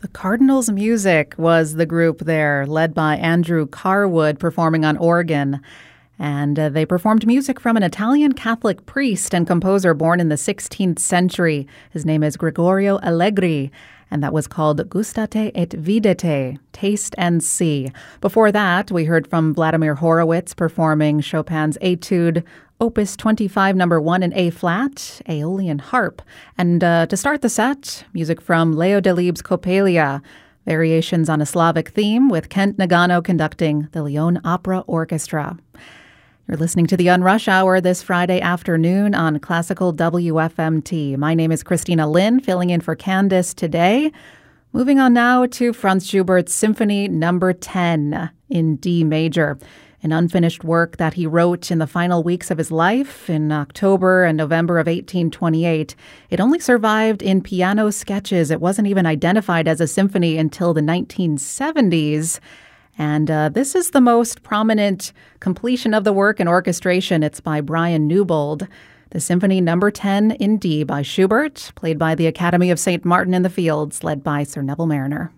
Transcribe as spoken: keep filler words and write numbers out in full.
The Cardinals Music was the group there, led by Andrew Carwood, performing on organ. And uh, they performed music from an Italian Catholic priest and composer born in the sixteenth century. His name is Gregorio Allegri, and that was called Gustate et Videte, Taste and See. Before that, we heard from Vladimir Horowitz performing Chopin's Etude, Opus twenty-five, number one in A-flat, Aeolian harp. And uh, to start the set, music from Leo Delibes' Coppelia, variations on a Slavic theme with Kent Nagano conducting the Lyon Opera Orchestra. You're listening to the Unrush Hour this Friday afternoon on Classical W F M T. My name is Christina Lin, filling in for Candace today. Moving on now to Franz Schubert's Symphony Number ten in D major, an unfinished work that he wrote in the final weeks of his life in October and November of eighteen twenty-eight. It only survived in piano sketches. It wasn't even identified as a symphony until the nineteen seventies. And uh, this is the most prominent completion of the work in orchestration. It's by Brian Newbold. The Symphony Number ten in D by Schubert, played by the Academy of Saint Martin in the Fields, led by Sir Neville Marriner.